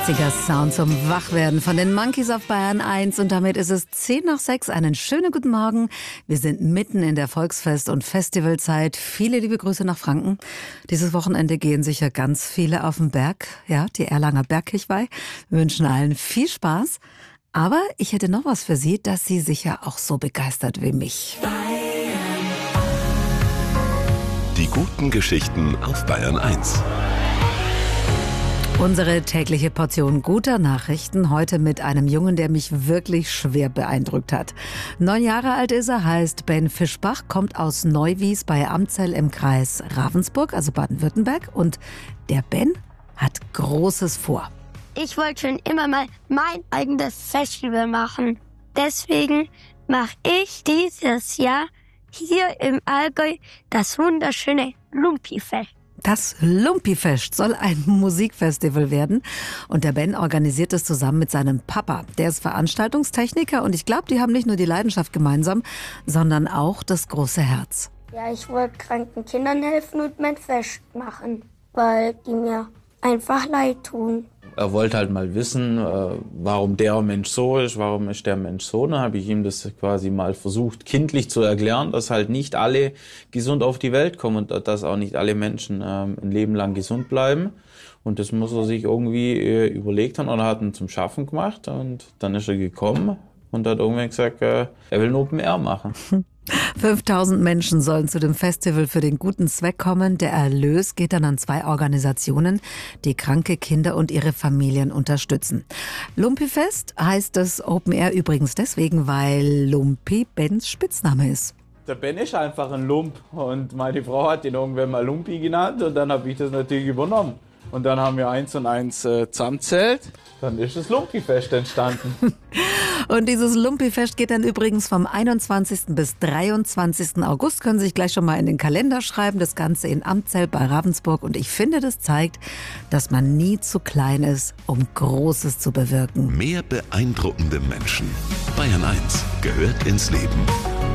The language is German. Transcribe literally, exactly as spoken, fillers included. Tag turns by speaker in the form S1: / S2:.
S1: achtziger-Sound zum Wachwerden von den Monkeys auf Bayern eins. Und damit ist es zehn nach sechs. Einen schönen guten Morgen. Wir sind mitten in der Volksfest- und Festivalzeit. Viele liebe Grüße nach Franken. Dieses Wochenende gehen sicher ganz viele auf den Berg. Ja, die Erlanger Bergkirchweih. Wir wünschen allen viel Spaß. Aber ich hätte noch was für Sie, dass Sie sicher auch so begeistert wie mich.
S2: Die guten Geschichten auf Bayern eins.
S1: Unsere tägliche Portion guter Nachrichten, heute mit einem Jungen, der mich wirklich schwer beeindruckt hat. Neun Jahre alt ist er, heißt Ben Fischbach, kommt aus Neuwies bei Amzell im Kreis Ravensburg, also Baden-Württemberg. Und der Ben hat Großes vor.
S3: Ich wollte schon immer mal mein eigenes Festival machen. Deswegen mache ich dieses Jahr hier im Allgäu das wunderschöne Lumpi-Fest.
S1: Das Lumpi-Fest soll ein Musikfestival werden und der Ben organisiert es zusammen mit seinem Papa. Der ist Veranstaltungstechniker und ich glaube, die haben nicht nur die Leidenschaft gemeinsam, sondern auch das große Herz.
S3: Ja, ich wollte kranken Kindern helfen und mein Fest machen, weil die mir einfach leid tun.
S4: Er wollte halt mal wissen, warum der Mensch so ist, warum ist der Mensch so. Dann habe ich ihm das quasi mal versucht, kindlich zu erklären, dass halt nicht alle gesund auf die Welt kommen und dass auch nicht alle Menschen ein Leben lang gesund bleiben. Und das muss er sich irgendwie überlegt haben oder hat ihn zum Schaffen gemacht. Und dann ist er gekommen und hat irgendwann gesagt, er will ein Open Air machen.
S1: fünftausend Menschen sollen zu dem Festival für den guten Zweck kommen. Der Erlös geht dann an zwei Organisationen, die kranke Kinder und ihre Familien unterstützen. Lumpi-Fest heißt das Open Air übrigens deswegen, weil Lumpi Bens Spitzname ist.
S4: Der Ben ist einfach ein Lump und meine Frau hat ihn irgendwann mal Lumpi genannt und dann habe ich das natürlich übernommen. Und dann haben wir eins und eins äh, zusammenzählt. Dann ist das Lumpi-Fest entstanden.
S1: Und dieses Lumpi-Fest geht dann übrigens vom einundzwanzigsten bis dreiundzwanzigsten August. Können Sie sich gleich schon mal in den Kalender schreiben. Das Ganze in Amzell bei Ravensburg. Und ich finde, das zeigt, dass man nie zu klein ist, um Großes zu bewirken.
S2: Mehr beeindruckende Menschen. Bayern eins gehört ins Leben.